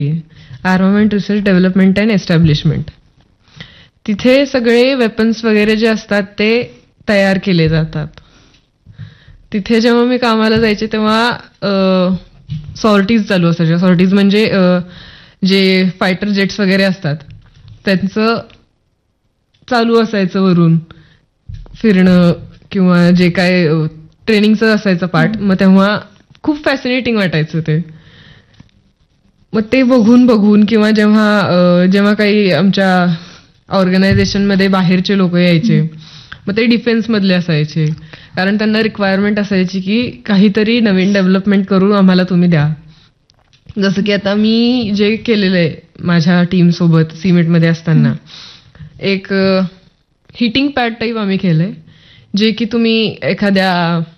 Armament research development and establishment. तिथे सगळे weapons वगैरे जे असतात ते तयार केले जातात. तिथे जेव्हा मी कामाला जायचे तेव्हा सॉर्टीज चालू असायच्या. सॉर्टीज म्हणजे जे फायटर जेट्स वगैरे असतात त्यांचं चालू असायचं वरून फिरणं किंवा जे काय ट्रेनिंगचं असायचं पार्ट. मग तेव्हा खूप फॅसिनेटिंग वाटायचं ते. मग ते बघून किंवा जेव्हा काही आमच्या ऑर्गनायझेशनमध्ये बाहेरचे लोक यायचे, मग ते डिफेन्स मधले असायचे, कारण त्यांना रिक्वायरमेंट असायची की काहीतरी नवीन डेव्हलपमेंट करून आम्हाला तुम्ही द्या. जसं की आता मी जे केलेलं आहे माझ्या टीम सोबत सीमेटमध्ये असताना, एक हिटिंग पॅड टाईप आम्ही केलंय, जे की तुम्ही एखाद्या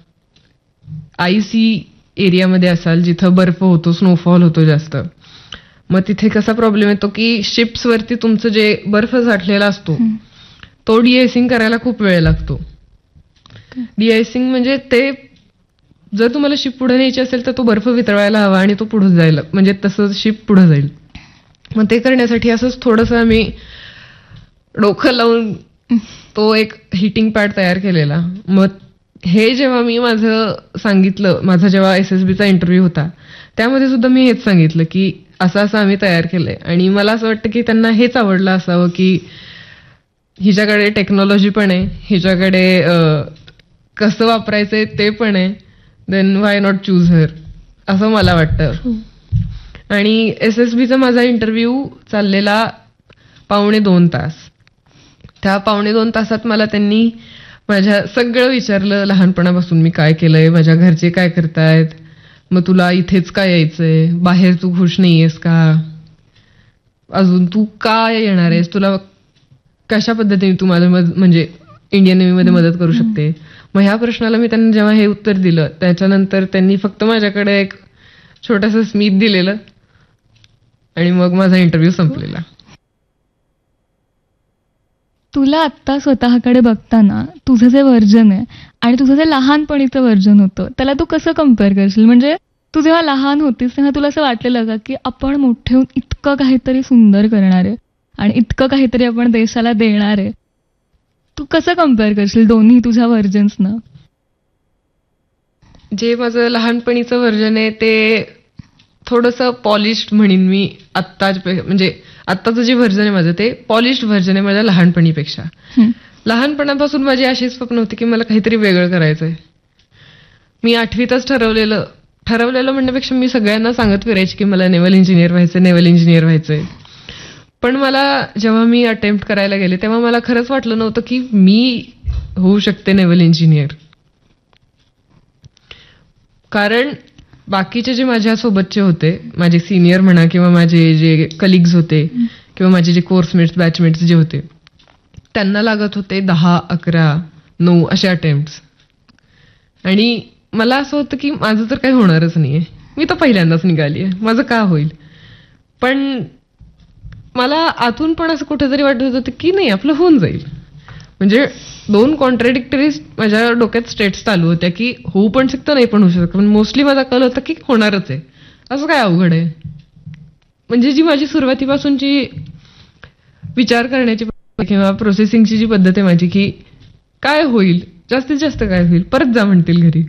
आयसी एरियामध्ये असाल जिथं बर्फ होतो, स्नोफॉल होतो जास्त. मग तिथे कसा प्रॉब्लेम येतो की शिप्सवरती तुमचं जे बर्फ साठलेला असतो तो डिआयसिंग करायला खूप वेळ लागतो. डिआयसिंग म्हणजे ते जर तुम्हाला शिप पुढे न्यायची असेल तर तो बर्फ वितळवायला हवा आणि तो पुढे जायला, म्हणजे तसं शिप पुढे जाईल. मग ते करण्यासाठी असंच थोडंसं आम्ही डोकं लावून तो एक हिटिंग पॅड तयार केलेला. मग हे जेव्हा मी माझा जेव्हा एसएसबीचा इंटरव्ह्यू होता त्यामध्ये सुद्धा मी हेच सांगितलं की असं आम्ही तयार केलंय. आणि मला असं वाटतं की त्यांना हेच आवडलं असावं की हिच्याकडे टेक्नॉलॉजी पण आहे, हिच्याकडे कसं वापरायचंय ते पण आहे, देन व्हाय नॉट चूज हर, असं मला वाटतं. आणि एसएसबीचा माझा इंटरव्ह्यू चाललेला 1.25 तास. त्या 1.25 तासात मला त्यांनी माझ्या सगळं विचारलं, लहानपणापासून मी काय केलंय, माझ्या घरचे काय करतायत, मग तुला इथेच का यायचंय, बाहेर तू खुश नाहीयेस का, अजून तू का येणार आहेस, तुला कशा पद्धतीने तू माझं म्हणजे इंडियन नेव्हीमध्ये मदत करू शकते. मग ह्या प्रश्नाला मी त्यांना जेव्हा हे उत्तर दिलं त्याच्यानंतर त्यांनी फक्त माझ्याकडे एक छोटंसं स्मित दिलेलं आणि मग माझा इंटरव्ह्यू संपलेला. तुला आत्ता स्वतःकडे बघताना तुझं जे व्हर्जन आहे आणि तुझं जे लहानपणीचं व्हर्जन होतं त्याला तू कसं कम्पेअर करशील? म्हणजे तू जेव्हा लहान होतीस तेव्हा तुला असं वाटलेलं का की आपण मोठे होऊन इतकं काहीतरी सुंदर करणार आहे आणि इतकं काहीतरी आपण देशाला देणार आहे? तू कसं कम्पेअर करशील दोन्ही तुझ्या व्हर्जन्सना? जे माझं लहानपणीचं व्हर्जन आहे ते थोडंसं पॉलिश्ड म्हणेन मी. म्हणजे आत्ताचं जे व्हर्जन आहे माझं ते पॉलिश्ड व्हर्जन आहे माझ्या लहानपणीपेक्षा. लहानपणापासून माझी अशी स्वप्न होती की मला काहीतरी वेगळं करायचंय. मी 8वीतच ठरवलेलं म्हणण्यापेक्षा मी सगळ्यांना सांगत फिरायची की मला नेव्हल इंजिनियर व्हायचंय. पण मला जेव्हा मी अटेम्प्ट करायला गेले तेव्हा मला खरंच वाटलं नव्हतं की मी होऊ शकते नेव्हल इंजिनियर. कारण बाकीचे जे माझ्यासोबतचे होते, माझे सिनियर म्हणा किंवा माझे जे कलिग्स होते किंवा माझे जे कोर्समेट्स बॅचमेट्स जे होते त्यांना लागत होते 10, 11, 9 असे अटेम्प्ट्स. आणि मला असं होतं की माझं तर काही होणारच नाहीये, मी तर पहिल्यांदाच निघालीये, माझं का होईल. पण मला आतून पण असं कुठेतरी वाटत होतं की नाही आपलं होऊन जाईल. म्हणजे 2 कॉन्ट्राडिक्टरी माझ्या डोक्यात स्टेट्स चालू होत्या की होऊ पण शकतं नाही पण होऊ शकतं. पण मोस्टली माझा कल होता की होणारच आहे, असं काय अवघड आहे. म्हणजे जी माझी सुरुवातीपासूनची विचार करण्याची किंवा प्रोसेसिंगची जी पद्धत आहे माझी की काय होईल, जास्तीत जास्त काय होईल, परत जा म्हणतील घरी,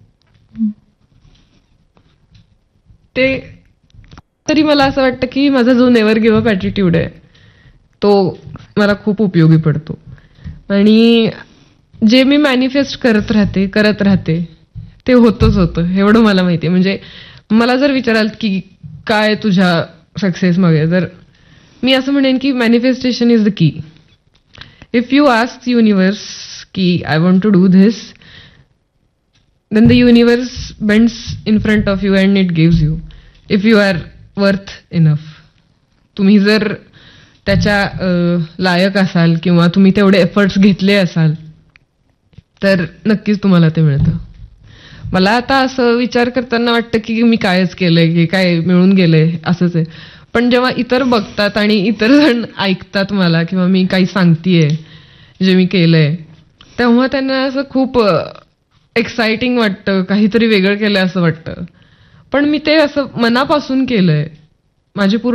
ते तरी मला असं वाटतं की माझा जो नेव्हर गिव्ह अप ॲटिट्यूड आहे तो मला खूप उपयोगी पडतो. आणि जे मी मॅनिफेस्ट करत राहते ते होतं एवढं मला माहिती आहे. म्हणजे मला जर विचाराल की काय तुझ्या सक्सेस मागे, तर मी असं म्हणेन की manifestation is the key. If you ask universe की I want to do this, then the universe bends in front of you and it gives you, if you R worth enough. तुम्ही जर त्याच्या लायक असाल किंवा तुम्ही तेवढे एफर्ट्स घेतले असाल तर नक्कीच तुम्हाला ते मिळतं. मला आता असं विचार करताना वाटतं की मी कायच केलंय, की काय मिळून गेलंय, असंच आहे. पण जेव्हा इतर बघतात आणि इतर जण ऐकतात मला किंवा मी काही सांगतेय जे मी केलंय, तेव्हा त्यांना असं खूप एक्साइटिंग वाटतं, काहीतरी वेगळं केलंय असं वाटतं. पण मी ते असं मनापासून केलंय, माझी पूर्ण